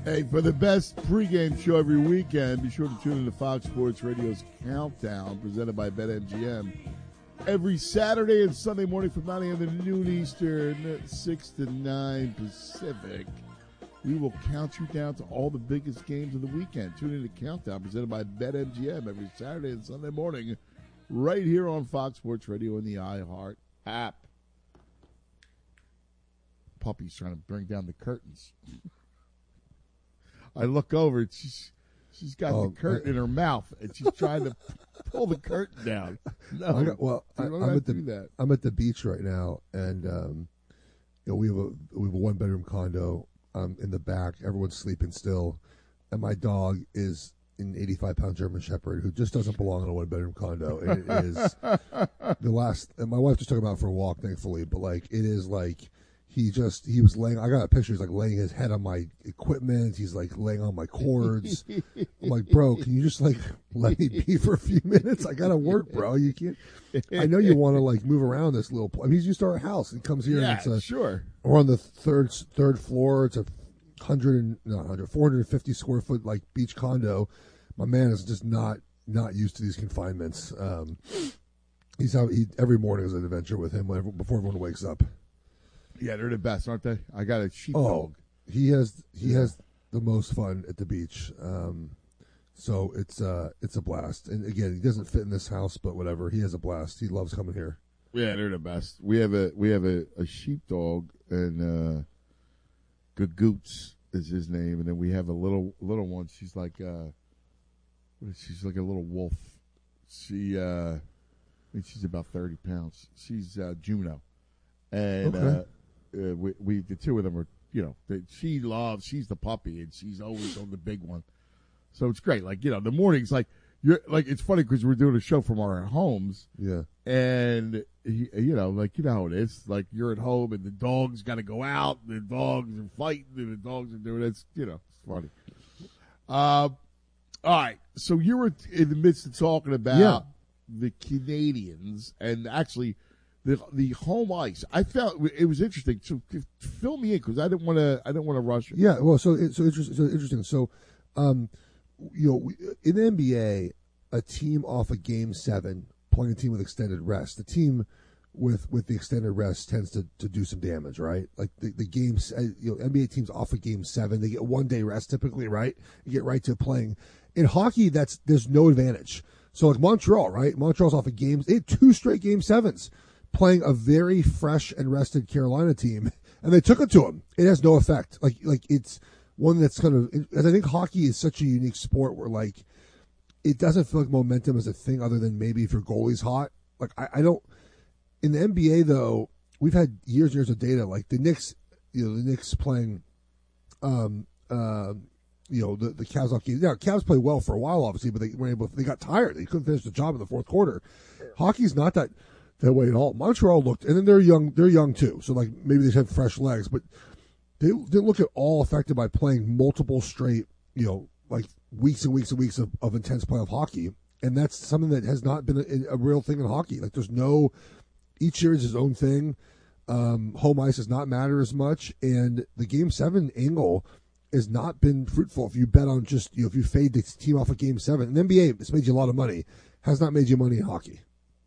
Hey, for the best pregame show every weekend, be sure to tune in to Fox Sports Radio's Countdown, presented by BetMGM. Every Saturday and Sunday morning from 9 a.m. to noon Eastern, 6 to 9 Pacific, we will count you down to all the biggest games of the weekend. Tune in to Countdown, presented by BetMGM, every Saturday and Sunday morning, right here on Fox Sports Radio and the iHeart app. Puppy's trying to bring down the curtains. I look over, and she's got the curtain in her mouth, and she's trying to pull the curtain down. No, I'm at the beach right now, and we have a 1-bedroom condo in the back. Everyone's sleeping still, and my dog is an 85-pound German Shepherd who just doesn't belong in a 1-bedroom condo. And it is and my wife just took him out for a walk, thankfully, but it is like. He was laying, I got a picture, he's laying his head on my equipment, he's laying on my cords. I'm like, bro, can you just let me be for a few minutes? I gotta work, bro. You can't, I know you want to move around this little, he's used to our house. He comes here and it's sure. We're on the third floor. It's a 450 square foot beach condo. My man is just not used to these confinements. Every morning is an adventure with him before everyone wakes up. Yeah, they're the best, aren't they? I got a sheepdog. He has the most fun at the beach. So it's a blast. And again, he doesn't fit in this house, but whatever. He has a blast. He loves coming here. Yeah, they're the best. We have a sheepdog, and Gagoots is his name, and then we have a little one. She's like she's like a little wolf. She I think she's about 30 pounds. She's Juno, and okay. We the two of them are, she's the puppy, and she's always on the big one. So it's great. The mornings, it's funny because we're doing a show from our homes. Yeah. And, you know how it is. You're at home, and the dog's got to go out, and the dogs are fighting, and the dogs are doing it. It's funny. All right. So you were in the midst of talking about the Canadians, and actually the home ice. I felt it was interesting. So fill me in, because I didn't want to rush it. Yeah. Well, so interesting. So, in the NBA, a team off of Game 7 playing a team with extended rest. The team with the extended rest tends to do some damage, right? The games, NBA teams off of Game 7, they get 1 day rest typically, right? You get right to playing. In hockey, there's no advantage. So Montreal, right? Montreal's off of games. They had 2 straight Game 7s playing a very fresh and rested Carolina team, and they took it to them. It has no effect. It's one that's kind of, I think hockey is such a unique sport where it doesn't feel like momentum is a thing other than maybe if your goalie's hot. I don't, in the NBA though, we've had years and years of data. The Knicks, the Knicks playing, the Cavs off games. Yeah, Cavs play well for a while, obviously, but they got tired. They couldn't finish the job in the fourth quarter. Hockey's not that way at all. Montreal looked, and then they're young too. So maybe they just have fresh legs, but they didn't look at all affected by playing multiple straight, weeks and weeks and weeks of intense playoff hockey. And that's something that has not been a real thing in hockey. Each series is its own thing. Home ice does not matter as much. And the Game 7 angle has not been fruitful. If you bet on just, if you fade the team off of Game 7, in the NBA, it's made you a lot of money, has not made you money in hockey.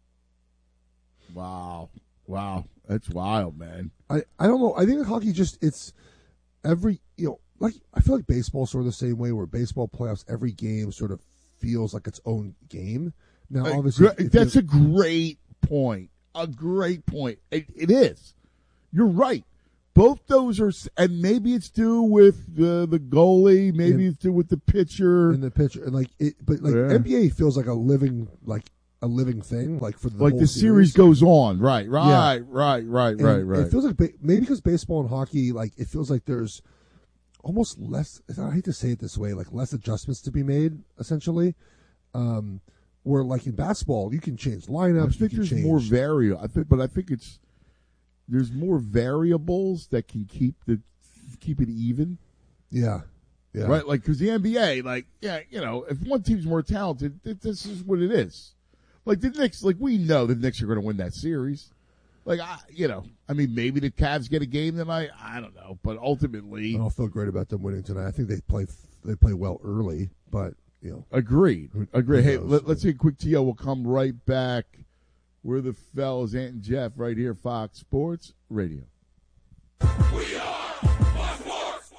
Wow. That's wild, man. I don't know. I think in hockey it's every, I feel like baseball's sort of the same way, where baseball playoffs, every game sort of feels like its own game. Now, obviously, that's a great point. A great point. It is. You're right. Both those are, and maybe it's due with the goalie, maybe it's due with the pitcher. And the pitcher, NBA feels like a living thing, for the whole the series goes on, right. It feels like maybe because baseball and hockey, it feels like there's almost less. I hate to say it this way, less adjustments to be made, essentially. Where in basketball, you can change lineups. I think there's more variable. I think there's more variables that can keep it even. Yeah. Right, because the NBA, if one team's more talented, this is what it is. The Knicks, we know the Knicks are going to win that series. Like, maybe the Cavs get a game tonight. I don't know, but ultimately, I don't feel great about them winning tonight. I think they play well early, but agreed. Hey, let's take a quick TO. We'll come right back. We're the fellas, Ant and Jeff, right here, Fox Sports Radio. We are Fox Sports.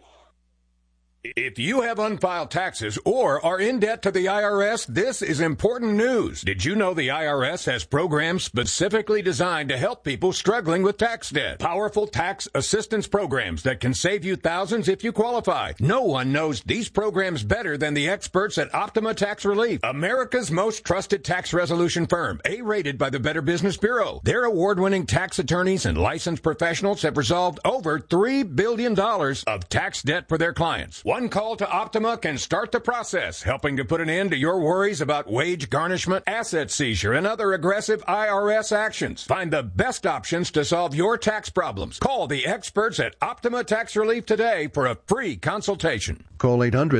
If you have unfiled taxes or are in debt to the IRS, this is important news. Did you know the IRS has programs specifically designed to help people struggling with tax debt? Powerful tax assistance programs that can save you thousands if you qualify. No one knows these programs better than the experts at Optima Tax Relief, America's most trusted tax resolution firm, A-rated by the Better Business Bureau. Their award-winning tax attorneys and licensed professionals have resolved over $3 billion of tax debt for their clients. One call to Optima can start the process, helping to put an end to your worries about wage garnishment, asset seizure, and other aggressive IRS actions. Find the best options to solve your tax problems. Call the experts at Optima Tax Relief today for a free consultation. Call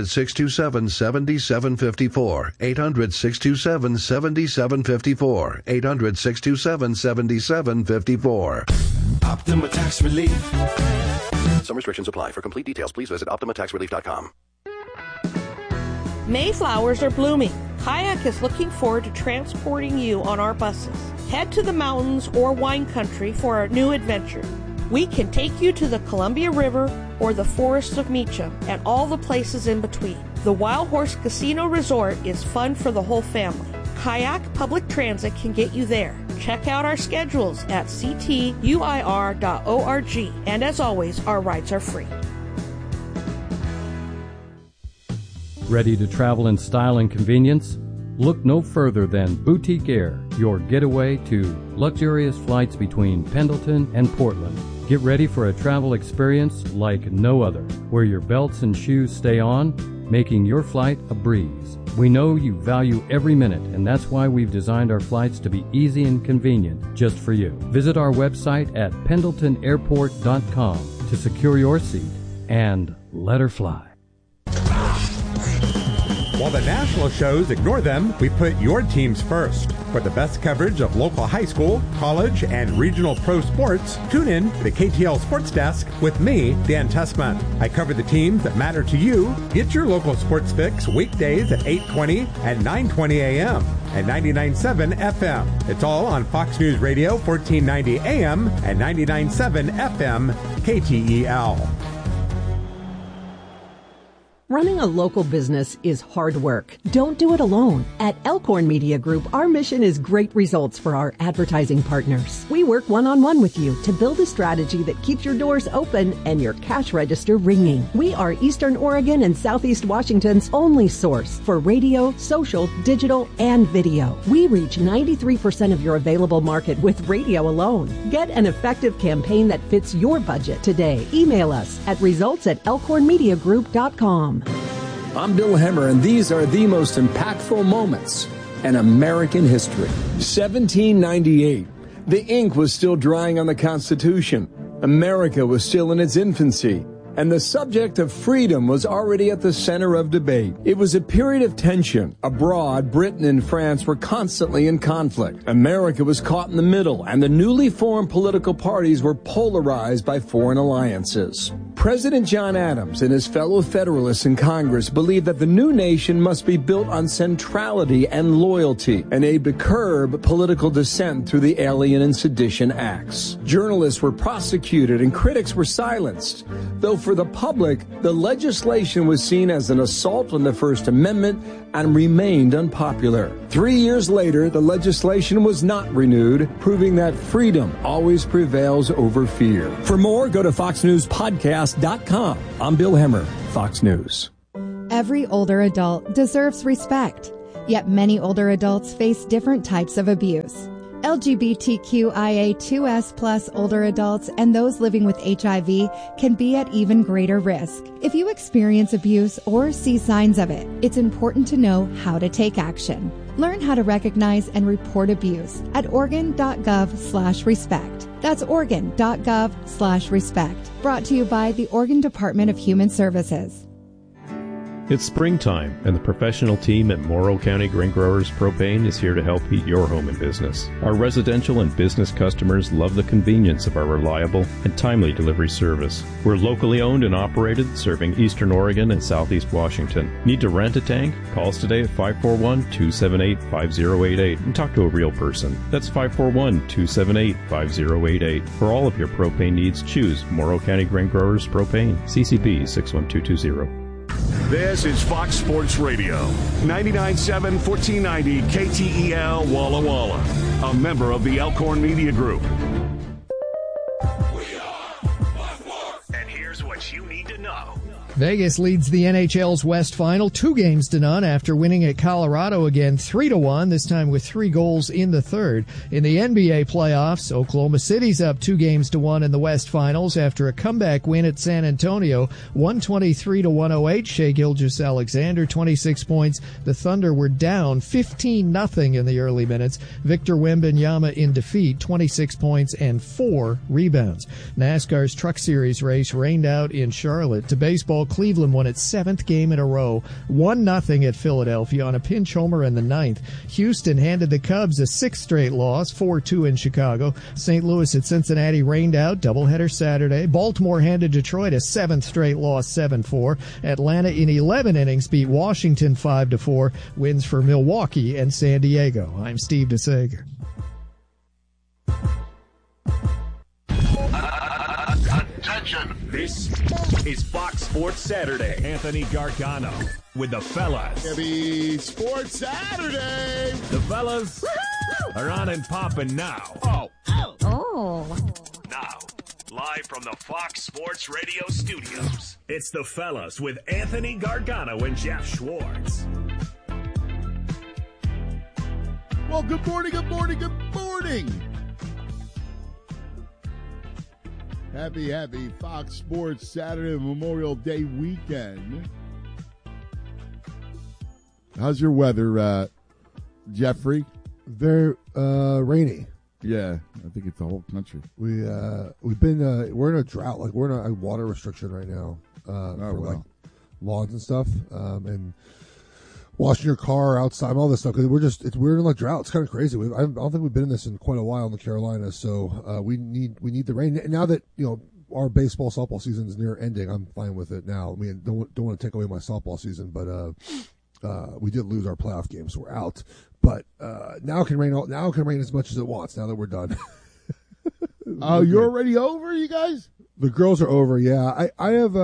800-627-7754. 800-627-7754. 800-627-7754. Optima Tax Relief. Some restrictions apply. For complete details, please visit OptimaTaxRelief.com. Mayflowers are blooming. Kayak is looking forward to transporting you on our buses. Head to the mountains or wine country for a new adventure. We can take you to the Columbia River or the forests of Meacham and all the places in between. The Wild Horse Casino Resort is fun for the whole family. Kayak Public Transit can get you there. Check out our schedules at ctuir.org. And as always, our rides are free. Ready to travel in style and convenience? Look no further than Boutique Air, your getaway to luxurious flights between Pendleton and Portland. Get ready for a travel experience like no other, where your belts and shoes stay on, making your flight a breeze. We know you value every minute, and that's why we've designed our flights to be easy and convenient just for you. Visit our website at pendletonairport.com to secure your seat and let her fly. While the national shows ignore them, we put your teams first. For the best coverage of local high school, college, and regional pro sports, tune in to the KTL Sports Desk with me, Dan Tessman. I cover the teams that matter to you. Get your local sports fix weekdays at 8:20 and 9:20 a.m. and 99.7 FM. It's all on Fox News Radio, 1490 AM and 99.7 FM, KTEL. Running a local business is hard work. Don't do it alone. At Elkhorn Media Group, our mission is great results for our advertising partners. We work one-on-one with you to build a strategy that keeps your doors open and your cash register ringing. We are Eastern Oregon and Southeast Washington's only source for radio, social, digital, and video. We reach 93% of your available market with radio alone. Get an effective campaign that fits your budget today. Email us at results@elkhornmediagroup.com. I'm Bill Hemmer, and these are the most impactful moments in American history. 1798. The ink was still drying on the Constitution. America was still in its infancy. And the subject of freedom was already at the center of debate. It was a period of tension. Abroad, Britain and France were constantly in conflict. America was caught in the middle, and the newly formed political parties were polarized by foreign alliances. President John Adams and his fellow Federalists in Congress believed that the new nation must be built on centrality and loyalty and aimed to curb political dissent through the Alien and Sedition Acts. Journalists were prosecuted and critics were silenced, though for the public, the legislation was seen as an assault on the First Amendment and remained unpopular. 3 years later, the legislation was not renewed, proving that freedom always prevails over fear. For more, go to foxnewspodcast.com. I'm Bill Hemmer, Fox News. Every older adult deserves respect, yet many older adults face different types of abuse. LGBTQIA2S+ older adults and those living with HIV can be at even greater risk. If you experience abuse or see signs of it, it's important to know how to take action. Learn how to recognize and report abuse at Oregon.gov/respect. That's Oregon.gov/respect. Brought to you by the Oregon Department of Human Services. It's springtime, and the professional team at Morrow County Grain Growers Propane is here to help heat your home and business. Our residential and business customers love the convenience of our reliable and timely delivery service. We're locally owned and operated, serving Eastern Oregon and Southeast Washington. Need to rent a tank? Call us today at 541-278-5088 and talk to a real person. That's 541-278-5088. For all of your propane needs, choose Morrow County Grain Growers Propane, CCP 61220. This is Fox Sports Radio, 99.7, 1490 KTEL Walla Walla, a member of the Elkhorn Media Group. We are Fox Sports. And here's what you need to know. Vegas leads the NHL's West Final 2-0 after winning at Colorado again 3-1, this time with 3 goals in the third. In the NBA playoffs, Oklahoma City's up 2-1 in the West Finals after a comeback win at San Antonio, 123-108. Shai Gilgeous-Alexander, 26 points. The Thunder were down 15-0 in the early minutes. Victor Wembanyama in defeat, 26 points and 4 rebounds. NASCAR's Truck Series race rained out in Charlotte. To baseball, Cleveland won its 7th game in a row, 1-0 at Philadelphia on a pinch homer in the 9th. Houston handed the Cubs a 6th straight loss, 4-2 in Chicago. St. Louis at Cincinnati rained out, doubleheader Saturday. Baltimore handed Detroit a 7th straight loss, 7-4. Atlanta in 11 innings beat Washington 5-4. Wins for Milwaukee and San Diego. I'm Steve DeSager. Attention! This is Fox Sports Saturday. Anthony Gargano with the fellas. Happy Sports Saturday! The fellas are on and popping now. Oh. Now, live from the Fox Sports Radio studios, it's the fellas with Anthony Gargano and Jeff Schwartz. Well, good morning, good morning, good morning. Happy Fox Sports Saturday Memorial Day weekend. How's your weather, Jeffrey? Very rainy. Yeah, I think it's the whole country. We're in a drought. Like, we're in a water restriction right now like lawns and stuff, and washing your car outside, all this stuff, because we're in a drought. It's kind of crazy. I don't think we've been in this in quite a while in the Carolinas, so we need the rain. Now that, our baseball softball season is near ending, I'm fine with it now. I mean, don't want to take away my softball season, but we did lose our playoff game, so we're out. But now it can rain as much as it wants. Now that we're done. Oh, you're already over, you guys? The girls are over. Yeah, I have.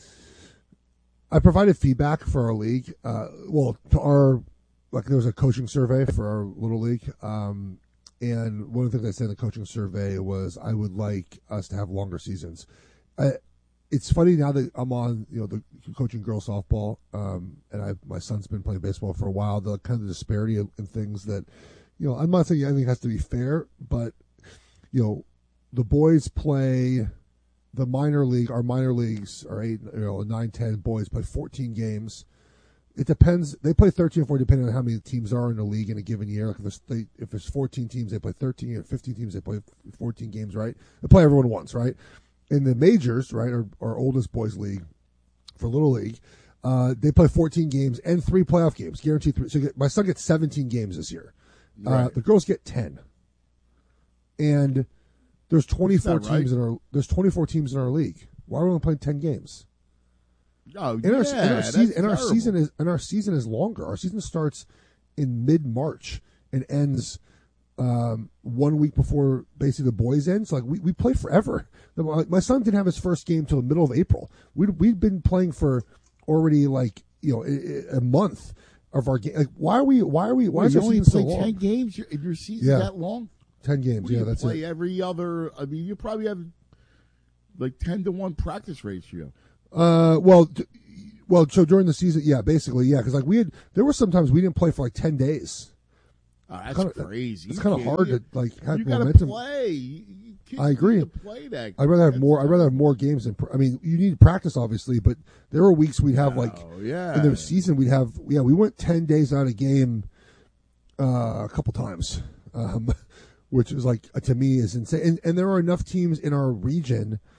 I provided feedback for our league. There was a coaching survey for our little league. And one of the things I said in the coaching survey was I would like us to have longer seasons. It's funny now that I'm on, the coaching girls softball, and my son's been playing baseball for a while, the kind of disparity in things that, I'm not saying anything has to be fair, but, the boys play the minor league. Our minor leagues are 9, 10 boys play 14 games. It depends. They play 13 or 14 depending on how many teams are in the league in a given year. Like if there's 14 teams, they play 13. Or 15 teams, they play 14 games, right? They play everyone once, right? In the majors, right, our oldest boys league for Little League, they play 14 games and 3 playoff games, guaranteed 3. So my son gets 17 games this year. Right. The girls get 10. And there's 24 teams there's 24 teams in our league. Why are we only playing 10 games? Oh, our season is longer. Our season starts in mid-March and ends 1 week before basically the boys end. So we play forever. My son didn't have his first game till the middle of April. We've been playing for already a month of our game. Like, why is our season so long? 10 games? If your season's that long? 10 games, that's play it. Every other. I mean, you probably have like 10-to-1 practice ratio. So during the season, basically, because there were sometimes we didn't play for like 10 days. Oh, that's crazy. It's kind of hard to have you momentum. You gotta play. I agree. Play that. I'd rather have more. I'd rather have more games than. You need practice, obviously, but there were weeks we'd have in the season we'd have. Yeah, we went 10 days out of game a couple times, which is to me is insane. And there are enough teams in our region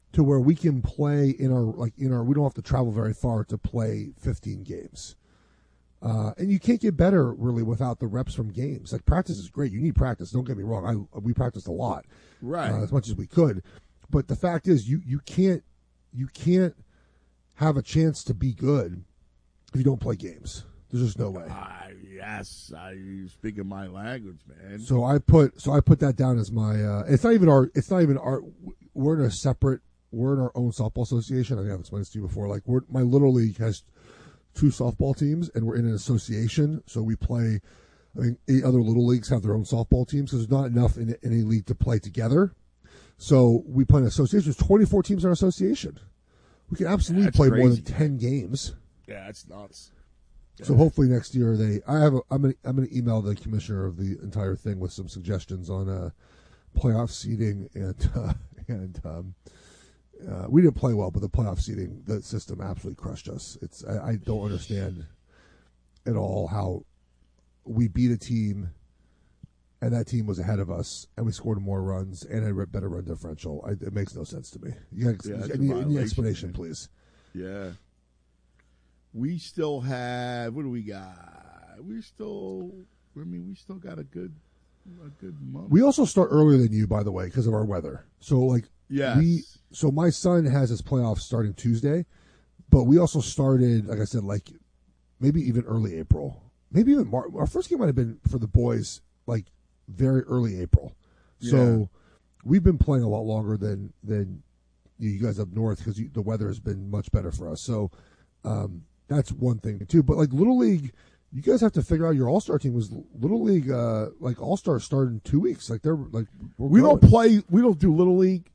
to where we can play in our we don't have to travel very far to play 15 games. And you can't get better really without the reps from games. Like practice is great. You need practice. Don't get me wrong. We practiced a lot, right, as much as we could. But the fact is, you can't have a chance to be good if you don't play games. There's just no way. Yes, you speak my language, man. So I put that down as my. It's not even our. We're in a separate. We're in our own softball association. I think I've explained this to you before. Like my little league has 2 softball teams, and we're in an association. So we play. I mean, 8 other little leagues have their own softball teams. So there's not enough in any league to play together. So we play in an association. There's 24 teams in our association. We can absolutely play more than 10 games. Yeah, that's nuts. So hopefully next year I'm going to email the commissioner of the entire thing with some suggestions on playoff seeding and we didn't play well, but the playoff seeding, the system absolutely crushed us. I don't understand at all how we beat a team and that team was ahead of us and we scored more runs and had a better run differential. It makes no sense to me. Any explanation, please? Yeah. We still have, what do we got? We still got a good month. We also start earlier than you, by the way, because of our weather. So so my son has his playoffs starting Tuesday, but we also started, like I said, like maybe even early April, maybe even March. Our first game might have been for the boys, like very early April. Yeah. So we've been playing a lot longer than you guys up north because the weather has been much better for us. So that's one thing too. But like Little League, you guys have to figure out your All-Star team was Little League. Like All-Star started in 2 weeks. Like they're like we don't do Little League.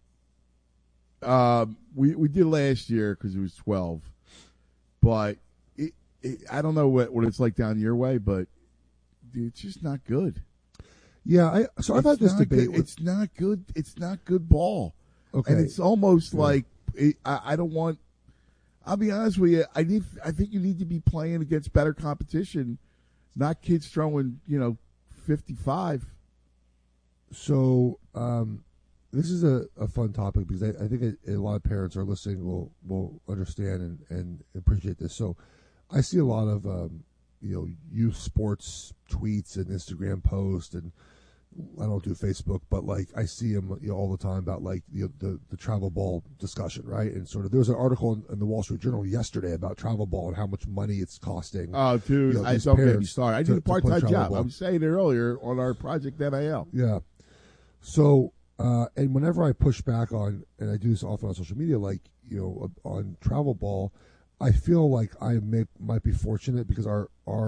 We did last year because it was 12, but I don't know what it's like down your way, but it's just not good. Yeah, I've had this debate. It's not good. It's not good ball. Okay, and it's almost like I don't want. I'll be honest with you. I think you need to be playing against better competition, not kids throwing 55. So this is a fun topic because I think a lot of parents are listening will understand and appreciate this. So I see a lot of youth sports tweets and Instagram posts, and I don't do Facebook, but like I see them all the time about like the travel ball discussion, right? And sort of there was an article in the Wall Street Journal yesterday about travel ball and how much money it's costing. Oh, dude, don't get me started. I did a part-time job. I'm saying it earlier on our Project NIL. Yeah. So and whenever I push back on, and I do this often on social media, like on travel ball, I feel like I might be fortunate because our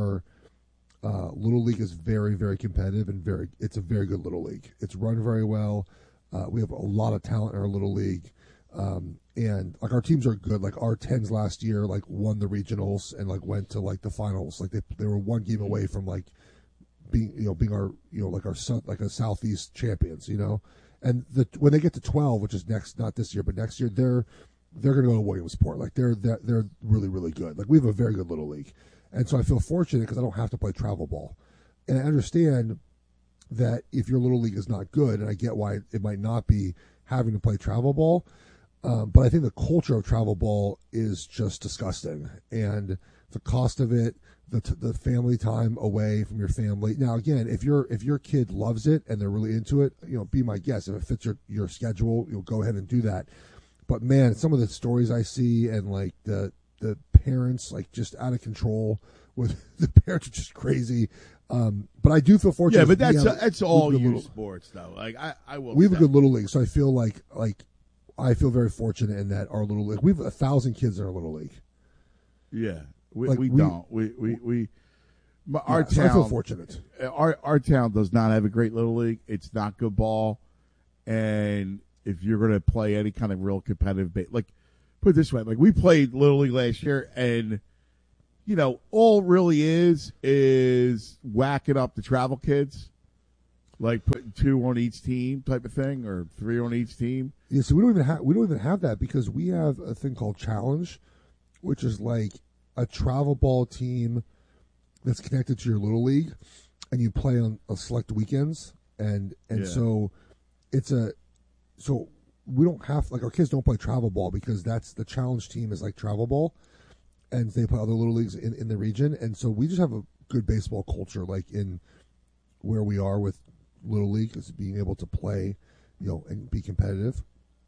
Little League is very, very competitive and it's a very good Little League. It's run very well. We have a lot of talent in our Little League. And like our teams are good. Like our 10s last year, like won the regionals and like went to like the finals. Like they were one game away from like being our, like our like a Southeast champions, and when they get to 12, which is not this year, but next year, they're going to go to Williamsport. Like they're really, really good. Like we have a very good Little League. And so I feel fortunate because I don't have to play travel ball. And I understand that if your Little League is not good, and I get why it might not be having to play travel ball, but I think the culture of travel ball is just disgusting. And the cost of it, the family time away from your family. Now, again, if your kid loves it and they're really into it, be my guest. If it fits your schedule, you'll go ahead and do that. But man, some of the stories I see and like the parents like just out of control with the parents are just crazy. But I do feel fortunate. Yeah, but that's all youth sports though. Like I will. We have a good Little League, so I feel like I feel very fortunate in that our Little League. We have 1,000 kids in our Little League. Yeah, we don't. Our town. I feel fortunate. Our town does not have a great Little League. It's not good ball, and if you're going to play any kind of real competitive, like put it this way, like we played Little League last year, and all it really is whacking up the travel kids, like putting 2 on each team type of thing, or 3 on each team. Yeah, so we don't even have that because we have a thing called Challenge, which is like a travel ball team that's connected to your Little League, and you play on select weekends, and so it's so we don't have like our kids don't play travel ball because that's the challenge team is like travel ball, and they play other little leagues in the region, and so we just have a good baseball culture like in where we are with little league is being able to play, and be competitive.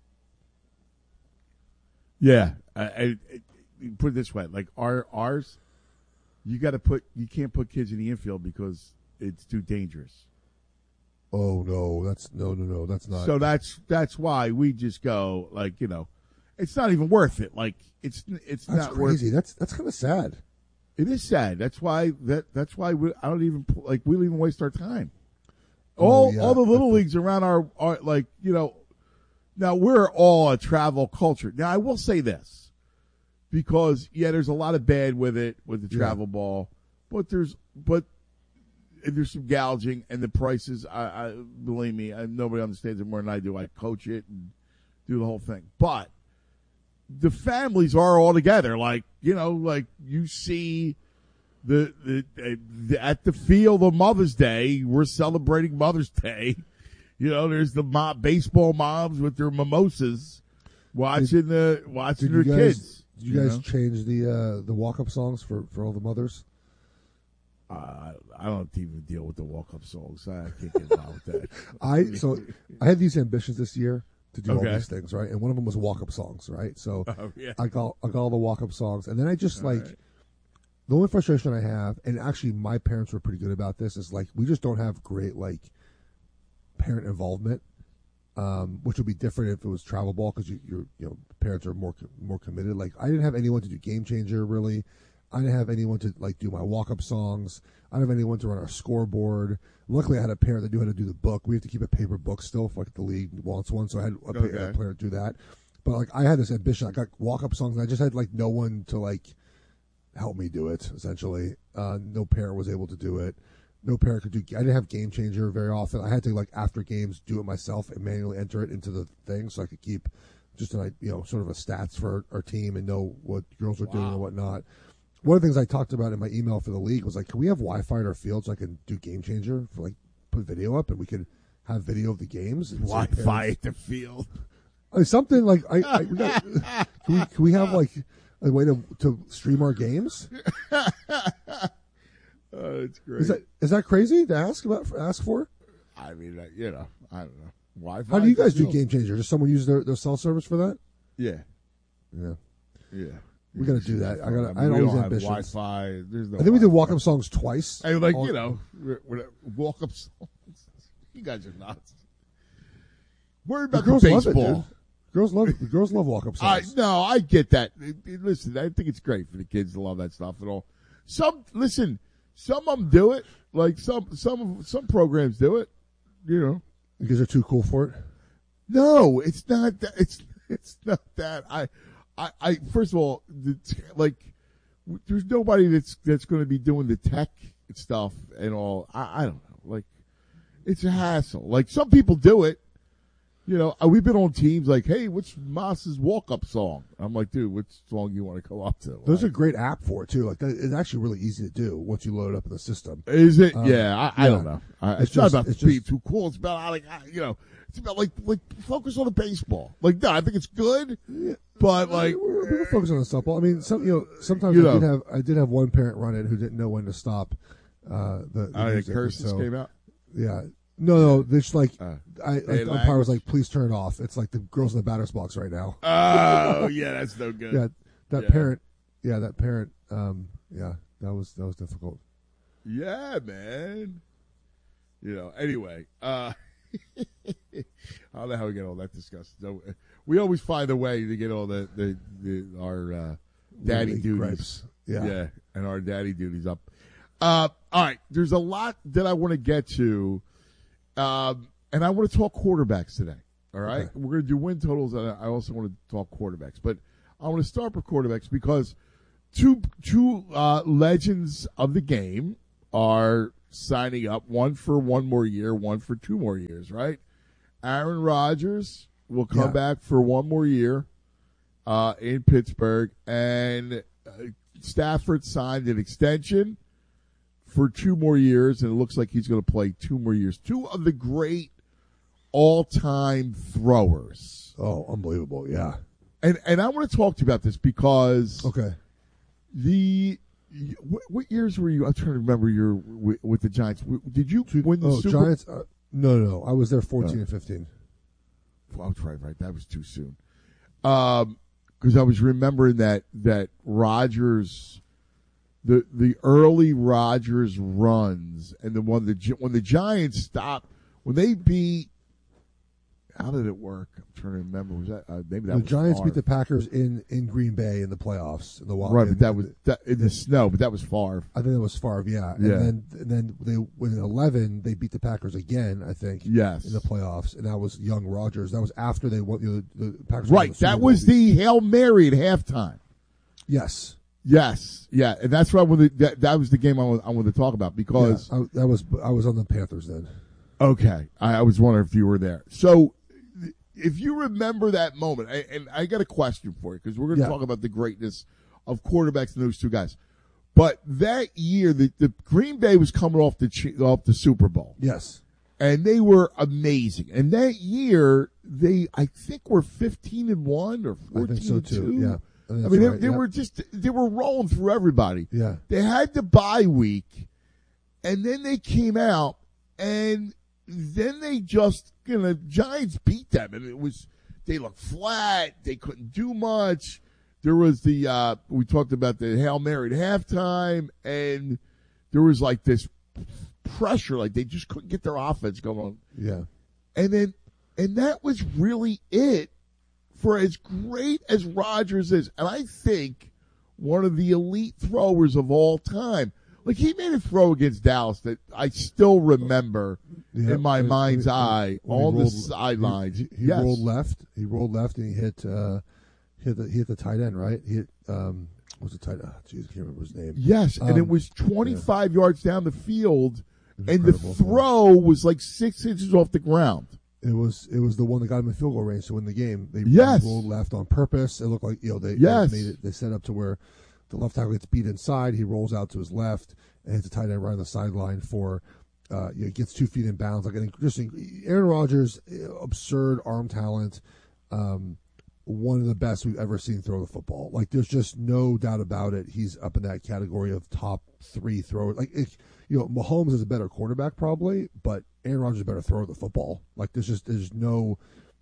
Yeah, I put it this way: like ours, you can't put kids in the infield because it's too dangerous. Oh no, that's not. So that's why we just go like it's not even worth it. Like it's that's not crazy. worth. That's kind of sad. It is sad. That's why I don't even we don't even waste our time. Oh, All the little leagues around our now we're all a travel culture. Now I will say this because there's a lot of bad with the travel ball, but there's some gouging and the prices. I believe me, nobody understands it more than I do. I coach it and do the whole thing, but the families are all together. Like you see the at the field of Mother's Day, we're celebrating Mother's Day. There's the baseball moms with their mimosas watching their kids. Did you guys change the walk-up songs for all the mothers? I don't even deal with the walk-up songs. I can't get involved with that. I had these ambitions this year to do all these things, right? And one of them was walk-up songs, right? So I got all the walk-up songs, and then I just the only frustration I have, and actually my parents were pretty good about this, is we just don't have great parent involvement, which would be different if it was travel ball because your parents are more committed. I didn't have anyone to do Game Changer really. I didn't have anyone to do my walk-up songs. I didn't have anyone to run our scoreboard. Luckily, I had a parent that knew how to do the book. We have to keep a paper book still if the league wants one, so I had a player to do that. But I had this ambition. I got walk-up songs, and I just had no one to help me do it. Essentially, no parent was able to do it. No parent could do. I didn't have Game Changer very often. I had to after games do it myself and manually enter it into the thing so I could keep just sort of a stats for our team and know what girls are doing and whatnot. One of the things I talked about in my email for the league was can we have Wi-Fi at our field so I can do Game Changer for put video up and we could have video of the games. And Wi-Fi at the field. Something can we have a way to stream our games? It's great. Is that crazy to ask for? I mean, I don't know. Wi-Fi. How do you guys do Game Changer? Does someone use their cell service for that? Yeah. We got to do that. I don't all these have ambitions. Wi-Fi. There's no. I think we did walk-up songs twice. Hey, walk-up songs. You guys are nuts. Worry about the baseball. Girls love walk-up songs. I get that. Listen, I think it's great for the kids to love that stuff and all. Some of them do it. Some programs do it. Because they're too cool for it. No, it's not that. It's not that. I first of all, there's nobody that's going to be doing the tech stuff and all. I don't know. It's a hassle. Some people do it. We've been on teams hey, what's Moss's walk-up song? I'm like, dude, which song you want to go up to? There's a great app for it too. It's actually really easy to do once you load it up in the system. Is it? I don't know. It's not about being too cool. It's about it's about focus on the baseball. No, I think it's good, but we're focused on the softball. I mean, sometimes I did have one parent run it who didn't know when to stop. The curses came out. Yeah. No, there's umpire was please turn it off. It's the girls in the batter's box right now. Oh, yeah, that's no good. Yeah, that parent. That was difficult. Yeah, man. Anyway, I don't know how we get all that discussed. So, we always find a way to get all our daddy duties. Gripes. Yeah, and our daddy duties up. All right, there's a lot that I want to get to. And I want to talk quarterbacks today. All right, okay. We're going to do win totals, and I also want to talk quarterbacks. But I want to start with quarterbacks because two legends of the game are signing up. One for one more year, one for 2 more years. Right? Aaron Rodgers will come back for 1 more year in Pittsburgh, and Stafford signed an extension for 2 more years, and it looks like he's going to play 2 more years. 2 of the great all-time throwers. Oh, unbelievable! Yeah. And I want to talk to you about this because what years were you? I'm trying to remember with the Giants. Did you win the Super? Giants? No. I was there 14 and 15. Well, right. That was too soon. Because I was remembering that Rodgers, the early Rodgers runs, and when the Giants stopped, when they beat. How did it work? I'm trying to remember. Was that maybe that the was Giants far. beat the Packers in Green Bay in the playoffs in the wild. Right, but that was in the snow. But that was Favre. I think that was Favre. Yeah. And then they in 11 they beat the Packers again. I think. Yes. In the playoffs, and that was young Rodgers. That was after they won the Packers. Right. That was the Hail Mary at halftime. Yes. Yes. Yeah. And that's what that was the game I wanted to talk about because I was on the Panthers then. Okay. I was wondering if you were there. So. If you remember that moment, and I got a question for you because we're going to talk about the greatness of quarterbacks and those two guys. But that year, the Green Bay was coming off the Super Bowl. Yes, and they were amazing. And that year, I think were 15-1 or 14-2. I think so too. Yeah, I mean they were rolling through everybody. Yeah, they had the bye week, and then they came out and. Then they just, Giants beat them, and they looked flat. They couldn't do much. There was we talked about the Hail Mary at halftime, and there was like this pressure, like they just couldn't get their offense going. Yeah. And that was really it for as great as Rodgers is. And I think one of the elite throwers of all time. Like, he made a throw against Dallas that I still remember in my mind's eye on the sidelines. He rolled left. He rolled left, and he hit the tight end, right? He hit, what's the tight end? Oh, jeez, I can't remember his name. Yes, and it was 25 yards down the field, and the throw was like 6 inches off the ground. It was the one that got him in field goal range to win the game. They rolled left on purpose. It looked like they made it. They set up to where the left tackle gets beat inside. He rolls out to his left and hits a tight end right on the sideline for, gets 2 feet in bounds. Like an interesting, Aaron Rodgers, absurd arm talent, one of the best we've ever seen throw the football. Like, there's just no doubt about it. He's up in that category of top 3 throwers. Like, Mahomes is a better quarterback probably, but Aaron Rodgers is a better thrower of the football. Like, there's no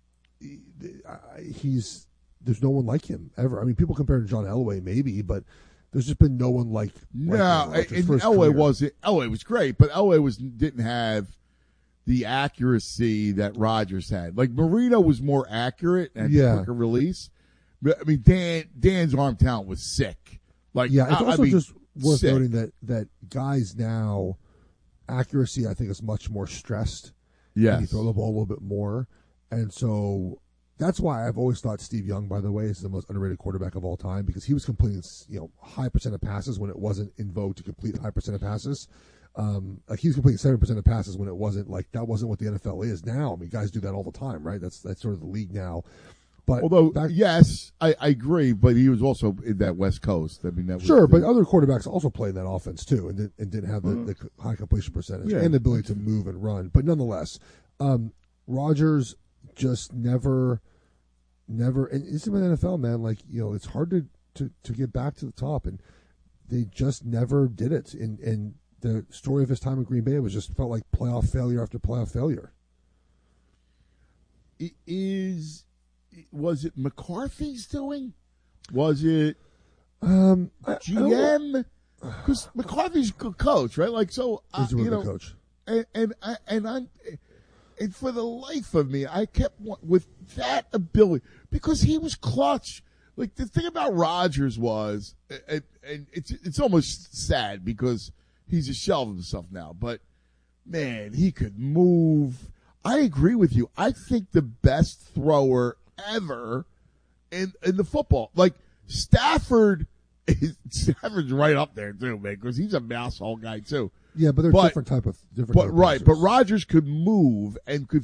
one like him ever. I mean, people compare to John Elway maybe, but there's just been no one like Elway was great, but Elway didn't have the accuracy that Rodgers had. Like, Marino was more accurate and quicker release. But, I mean, Dan's arm talent was sick. Like, it's also just worth noting that guys now, accuracy I think is much more stressed. Yeah, you throw the ball a little bit more, and so. That's why I've always thought Steve Young, by the way, is the most underrated quarterback of all time because he was completing, high percent of passes when it wasn't in vogue to complete high percent of passes. Like he was completing 7% of passes when it wasn't like that wasn't what the NFL is now. I mean, guys do that all the time, right? That's sort of the league now. But yes, I agree. But he was also in that West Coast. I mean, but other quarterbacks also played that offense too, and didn't have the high completion percentage and the ability to move and run. But nonetheless, Rodgers. Just never, and it's in the NFL, man. Like, it's hard to get back to the top, and they just never did it. And the story of his time in Green Bay felt like playoff failure after playoff failure. Was it McCarthy's doing? Was it GM? Because McCarthy's a good coach, right? Like, so he's a really good coach, and for the life of me, I kept with that ability because he was clutch. Like, the thing about Rodgers was, and it's almost sad because he's a shell of himself now. But man, he could move. I agree with you. I think the best thrower ever in the football, like Stafford's right up there too, man, because he's a mouse hole guy too. Yeah, but they're different type of. But Rodgers could move and could